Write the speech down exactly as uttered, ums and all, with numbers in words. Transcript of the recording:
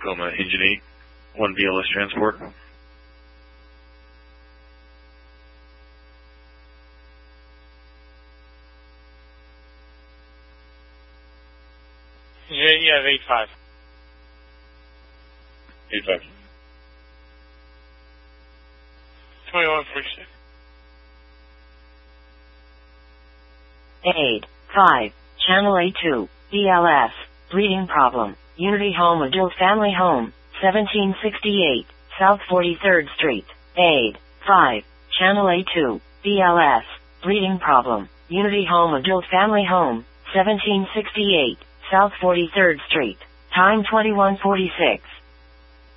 Tacoma Engine eight, one B L S transport. Yeah, yeah, eight five. eight five. twenty-one forty-six. eight five, Channel A two, B L S, breeding problem, Unity Home Adult Family Home, seventeen sixty-eight, South forty-third Street, eight five, Channel A two, B L S, breeding problem, Unity Home Adult Family Home, seventeen sixty-eight, South forty-third Street, time twenty-one forty-six.